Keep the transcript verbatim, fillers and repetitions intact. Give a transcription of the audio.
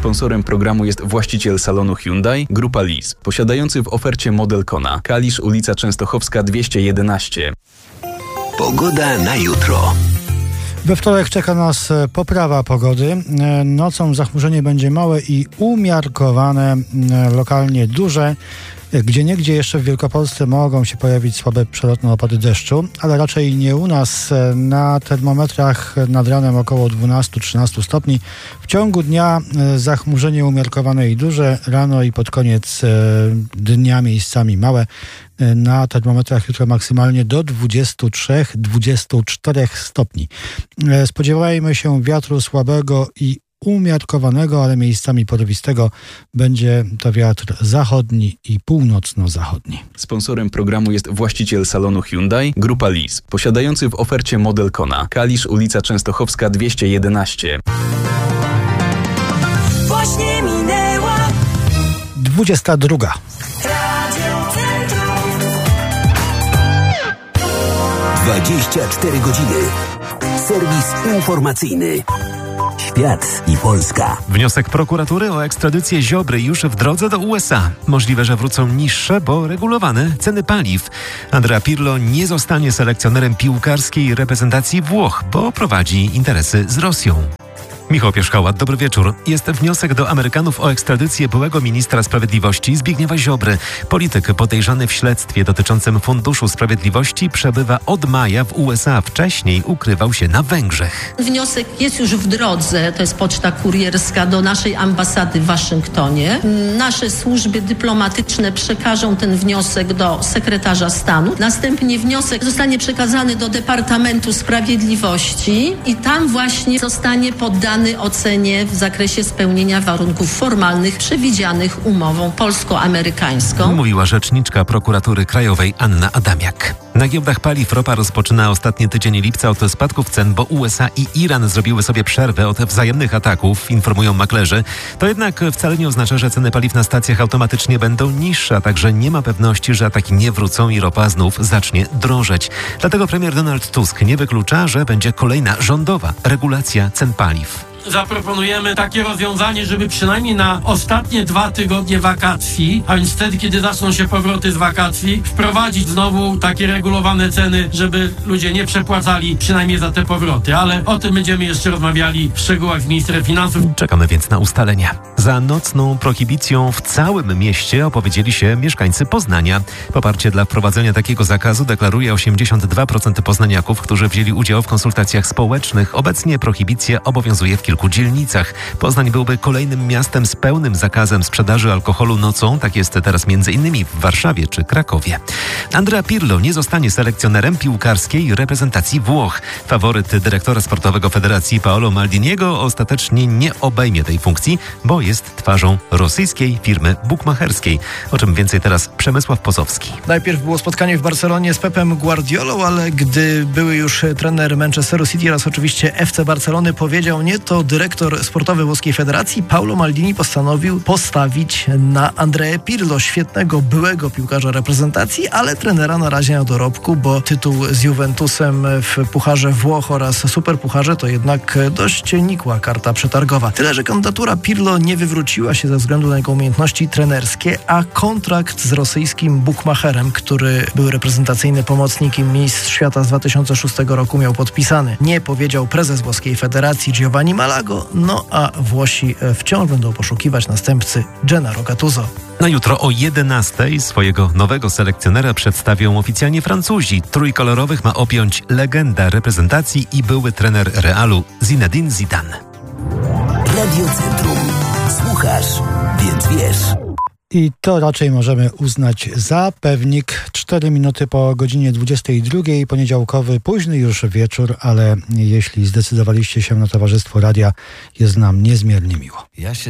Sponsorem programu jest właściciel salonu Hyundai, Grupa Lease, posiadający w ofercie model Kona. Kalisz, ulica Częstochowska dwieście jedenaście. Pogoda na jutro. We wtorek czeka nas poprawa pogody. Nocą zachmurzenie będzie małe i umiarkowane, lokalnie duże. Gdzieniegdzie jeszcze w Wielkopolsce mogą się pojawić słabe przelotne opady deszczu, ale raczej nie u nas. Na termometrach nad ranem około dwanaście do trzynastu stopni. W ciągu dnia zachmurzenie umiarkowane i duże, rano i pod koniec dnia miejscami małe. Na termometrach jutro maksymalnie do dwudziestu trzech do dwudziestu czterech stopni. Spodziewajmy się wiatru słabego i umiarkowanego, ale miejscami porywistego. Będzie to wiatr zachodni i północno-zachodni. Sponsorem programu jest właściciel salonu Hyundai, Grupa Lease, posiadający w ofercie model Kona. Kalisz, ulica Częstochowska dwieście jedenaście. Właśnie minęła dwudziesta druga. dwadzieścia cztery godziny. Serwis informacyjny. Świat i Polska. Wniosek prokuratury o ekstradycję Ziobry już w drodze do U S A. Możliwe, że wrócą niższe, bo regulowane ceny paliw. Andrea Pirlo nie zostanie selekcjonerem piłkarskiej reprezentacji Włoch, bo prowadzi interesy z Rosją. Michał Pierzchała, dobry wieczór. Jest wniosek do Amerykanów o ekstradycję byłego ministra sprawiedliwości Zbigniewa Ziobry. Polityk podejrzany w śledztwie dotyczącym Funduszu Sprawiedliwości przebywa od maja w U S A. Wcześniej ukrywał się na Węgrzech. Wniosek jest już w drodze, to jest poczta kurierska do naszej ambasady w Waszyngtonie. Nasze służby dyplomatyczne przekażą ten wniosek do sekretarza stanu. Następnie wniosek zostanie przekazany do Departamentu Sprawiedliwości i tam właśnie zostanie poddany ocenie w zakresie spełnienia warunków formalnych przewidzianych umową polsko-amerykańską. Mówiła rzeczniczka prokuratury krajowej Anna Adamiak. Na giełdach paliw ropa rozpoczyna ostatni tydzień lipca od spadków cen, bo U S A i Iran zrobiły sobie przerwę od wzajemnych ataków, informują maklerzy. To jednak wcale nie oznacza, że ceny paliw na stacjach automatycznie będą niższe, a także nie ma pewności, że ataki nie wrócą i ropa znów zacznie drożeć. Dlatego premier Donald Tusk nie wyklucza, że będzie kolejna rządowa regulacja cen paliw. Zaproponujemy takie rozwiązanie, żeby przynajmniej na ostatnie dwa tygodnie wakacji, a więc wtedy, kiedy zaczną się powroty z wakacji, wprowadzić znowu takie regulowane ceny, żeby ludzie nie przepłacali przynajmniej za te powroty. Ale o tym będziemy jeszcze rozmawiali w szczegółach z ministrem finansów. Czekamy więc na ustalenia. Za nocną prohibicją w całym mieście opowiedzieli się mieszkańcy Poznania. Poparcie dla wprowadzenia takiego zakazu deklaruje osiemdziesiąt dwa procent poznaniaków, którzy wzięli udział w konsultacjach społecznych. Obecnie prohibicja obowiązuje w kilku dzielnicach. Poznań byłby kolejnym miastem z pełnym zakazem sprzedaży alkoholu nocą. Tak jest teraz między innymi w Warszawie czy Krakowie. Andrea Pirlo nie zostanie selekcjonerem piłkarskiej reprezentacji Włoch. Faworyt dyrektora sportowego Federacji Paolo Maldiniego ostatecznie nie obejmie tej funkcji, bo jest twarzą rosyjskiej firmy bukmacherskiej. O czym więcej teraz Przemysław Pozowski. Najpierw było spotkanie w Barcelonie z Pepem Guardiolą, ale gdy były już trener Manchesteru City oraz oczywiście F C Barcelony powiedział nie, to dyrektor sportowy włoskiej federacji Paolo Maldini postanowił postawić na Andreę Pirlo, świetnego byłego piłkarza reprezentacji, ale trenera na razie na dorobku, bo tytuł z Juventusem w Pucharze Włoch oraz Superpucharze to jednak dość nikła karta przetargowa. Tyle, że kandydatura Pirlo nie wywróciła się ze względu na jego umiejętności trenerskie, a kontrakt z rosyjskim bukmacherem, który był reprezentacyjnym pomocnikiem mistrz świata z dwa tysiące szóstego roku, miał podpisany. Nie powiedział prezes włoskiej federacji Giovanni Malago, no a Włosi wciąż będą poszukiwać następcy Gennaro Gattuso. Na jutro o jedenastej swojego nowego selekcjonera przedstawią oficjalnie Francuzi. Trójkolorowych ma objąć legenda reprezentacji i były trener Realu Zinedine Zidane. Radio Centrum. Słuchasz, więc wiesz. I to raczej możemy uznać za pewnik. Cztery minuty po godzinie dwudziestej drugiej, poniedziałkowy, późny już wieczór, ale jeśli zdecydowaliście się na towarzystwo radia, jest nam niezmiernie miło. Ja się